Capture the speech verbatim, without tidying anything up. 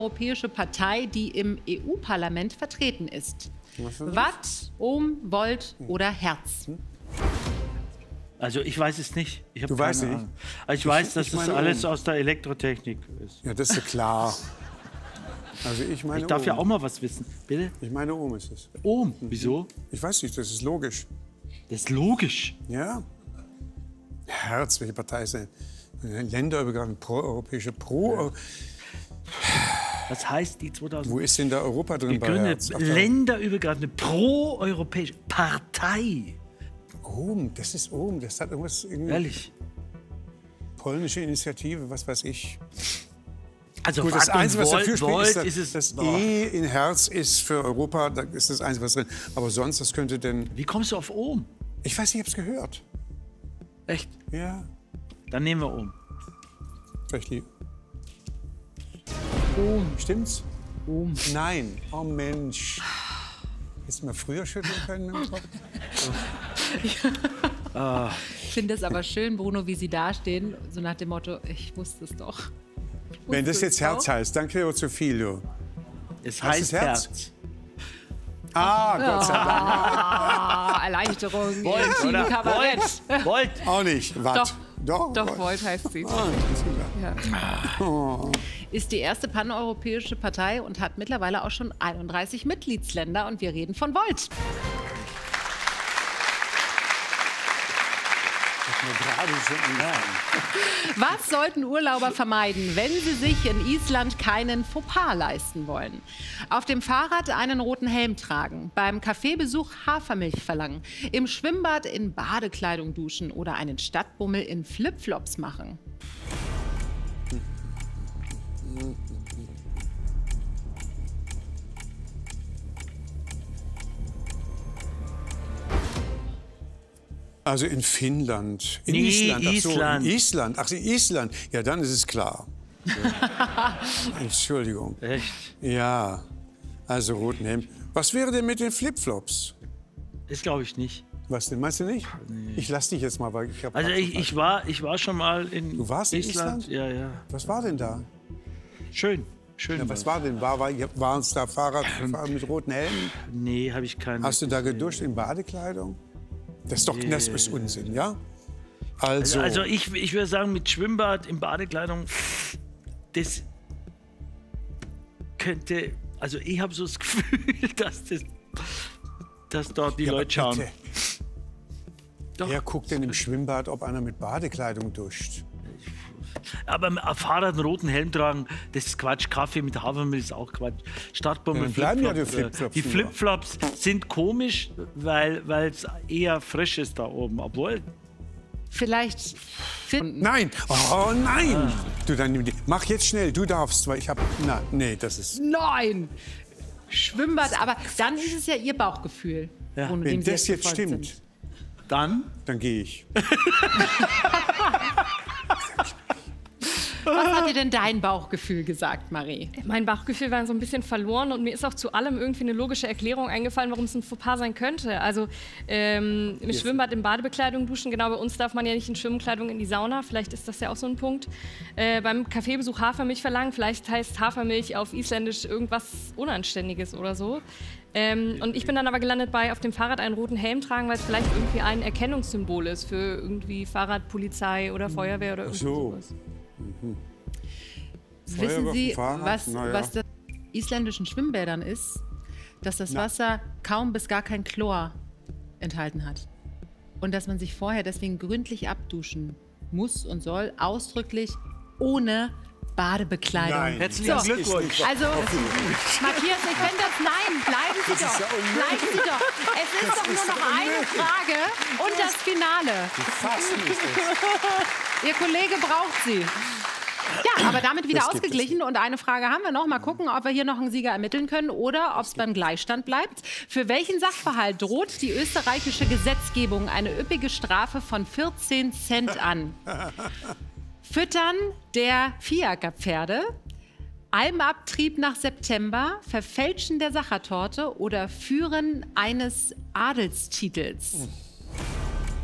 europäische Partei, die im E U-Parlament vertreten ist? Watt, Ohm, Volt oder Hertz? Also ich weiß es nicht. Ich du weißt nicht? Also ich weiß, dass das alles aus der Elektrotechnik ist. Ja, das ist ja klar. Also ich meine Ich darf Ohm. ja auch mal was wissen. Bitte? Ich meine Ohm ist es. Ohm? Wieso? Ich weiß nicht, das ist logisch. Das ist logisch. Ja. Herz, welche Partei ist denn? Länderübergreifend, pro-europäische, pro... Was heißt die zweitausend? Wo ist denn da Europa drin bei Gegründet, Herz? Ach, länderübergreifende, pro-europäische Partei. Ohm, das ist Ohm, das hat irgendwas... Irgendwie Ehrlich? Polnische Initiative, was weiß ich. Also Gut, das Watt und Einzige, was Volt, dafür spricht, Volt ist, das, ist es, das boah. E in Herz ist für Europa, da ist das Einzige, was drin. Aber sonst, das könnte denn... Wie kommst du auf Ohm? Ich weiß nicht, ich hab's gehört. Echt? Ja, Dann nehmen wir Ohm. vielleicht lieb. Ohm. Stimmt's? Ohm. Nein. Oh Mensch. Hättest du mal früher schütteln können im Kopf? Ich finde es aber schön, Bruno, wie Sie dastehen, so nach dem Motto, ich wusste es doch. Ich wusste Wenn das es jetzt Herz doch. heißt, dann kriegen wir zu viel, du. Es Heißt heißt es Herz? Herz. Ah, Gott sei Dank. Ah, Erleichterung. Volt, Team oder? Kabarett. Volt. Volt. Auch nicht. Watt. Doch, doch, Volt. Volt heißt sie. Ah, das ist klar. Ja. Oh. Ist die erste paneuropäische Partei und hat mittlerweile auch schon einunddreißig Mitgliedsländer. Und wir reden von Volt. Was sollten Urlauber vermeiden, wenn sie sich in Island keinen Fauxpas leisten wollen? Auf dem Fahrrad einen roten Helm tragen, beim Kaffeebesuch Hafermilch verlangen, im Schwimmbad in Badekleidung duschen oder einen Stadtbummel in Flipflops machen? Also in Finnland, in Nee, Island. Ach so, Island. in Island. Ach, in Island. Ja, dann ist es klar. Entschuldigung. Echt? Ja, also roten Helm. Was wäre denn mit den Flipflops? Das glaube ich nicht. Was denn, meinst du nicht? Ich lass dich jetzt mal, weil ich habe... Also ich, ich, war, ich war schon mal in Du warst in Island. Island? Ja, ja. Was war denn da? Schön. Schön. Ja, was war denn? War, war, waren es da Fahrradfahren mit roten Helmen? Nee, habe ich keine. Hast du da geduscht in Badekleidung? Das ist doch, das ist Unsinn, ja? Also, Also, also ich, ich würde sagen, mit Schwimmbad in Badekleidung, das könnte, also ich habe so das Gefühl, dass, das, dass dort die ja, Leute schauen. bitte. Doch. Wer guckt denn im Schwimmbad, ob einer mit Badekleidung duscht? Aber auf Fahrrad einen roten Helm tragen, das ist Quatsch. Kaffee mit Hafermilch ist auch Quatsch. Startbummel, Ja, dann bleiben ja die Flipflops, Flipflops Die nur. Flipflops sind komisch, weil es eher frisch ist da oben. Obwohl, Vielleicht finden. Nein! Oh nein! Du, dann nimm die. Mach jetzt schnell, du darfst, weil ich habe. Na, nee, das ist. Nein! Schwimmbad, aber dann ist es ja Ihr Bauchgefühl. Ja. ohne Wenn dem Sie das jetzt gefolgt stimmt, sind. dann dann gehe ich. Was hat dir denn dein Bauchgefühl gesagt, Marie? Mein Bauchgefühl war so ein bisschen verloren und mir ist auch zu allem irgendwie eine logische Erklärung eingefallen, warum es ein Fauxpas sein könnte. Also ähm, im Schwimmbad in Badebekleidung duschen, genau, bei uns darf man ja nicht in Schwimmkleidung in die Sauna, vielleicht ist das ja auch so ein Punkt. Äh, beim Kaffeebesuch Hafermilch verlangen, vielleicht heißt Hafermilch auf Isländisch irgendwas Unanständiges oder so. Ähm, und ich bin dann aber gelandet bei auf dem Fahrrad einen roten Helm tragen, weil es vielleicht irgendwie ein Erkennungssymbol ist für irgendwie Fahrradpolizei oder Feuerwehr oder irgendwas. so. sowas. Wissen Feuerwehr Sie, auf dem Fahrrad? was, Na ja. was das in isländischen Schwimmbädern ist? Dass das Na. Wasser kaum bis gar kein Chlor enthalten hat. Und dass man sich vorher deswegen gründlich abduschen muss und soll, ausdrücklich ohne Badebekleidung. Nein. herzlichen So. Glückwunsch. Also, Matthias, ich finde das, nein, bleiben Sie Das ist doch, ja unmöglich. bleiben Sie doch. Es ist Das doch ist nur doch noch eine unmöglich. Frage und das Finale. Fassen ist das. Ihr Kollege braucht Sie. Ja, aber damit wieder Das gibt es ausgeglichen. Und eine Frage haben wir noch. Mal gucken, ob wir hier noch einen Sieger ermitteln können oder ob es beim Gleichstand bleibt. Für welchen Sachverhalt droht die österreichische Gesetzgebung eine üppige Strafe von vierzehn Cent an? Füttern der Viehackerpferde, Almabtrieb nach September, Verfälschen der Sachertorte oder Führen eines Adelstitels?